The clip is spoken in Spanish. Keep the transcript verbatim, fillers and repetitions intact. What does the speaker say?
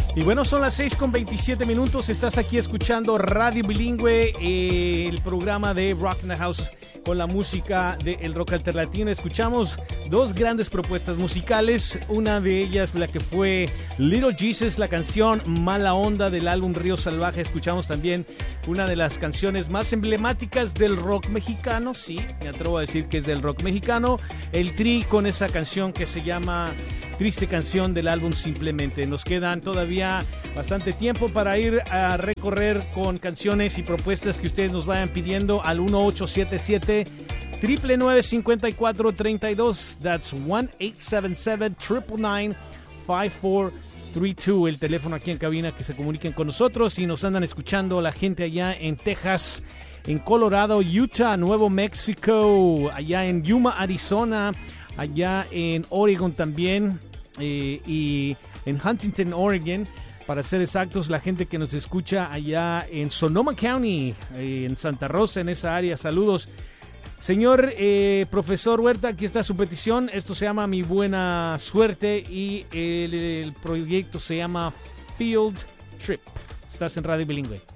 Y bueno, son las seis con veintisiete minutos. Estás aquí escuchando Radio Bilingüe, eh, el programa de Rock in the House con la música del rock alternativo. Escuchamos dos grandes propuestas musicales. Una de ellas, la que fue Little Jesus, la canción Mala Onda del álbum Río Salvaje. Escuchamos también una de las canciones más emblemáticas del rock mexicano. Sí, me atrevo a decir que es del rock mexicano. El Tri con esa canción que se llama Triste Canción del álbum Simplemente. Nos quedan todavía bastante tiempo para ir a recorrer con canciones y propuestas que ustedes nos vayan pidiendo al uno ocho siete siete, nueve nueve cinco cuatro tres dos. That's one eight seven seven, nine nine nine, five four three two. El teléfono aquí en cabina, que se comuniquen con nosotros. Y nos andan escuchando la gente allá en Texas, en Colorado, Utah, Nuevo México, allá en Yuma, Arizona, allá en Oregon también, eh, y en Huntington, Oregon, para ser exactos, la gente que nos escucha allá en Sonoma County, eh, en Santa Rosa, en esa área. Saludos. Señor eh, profesor Huerta, aquí está su petición. Esto se llama Mi Buena Suerte y el, el proyecto se llama Field Trip. Estás en Radio Bilingüe.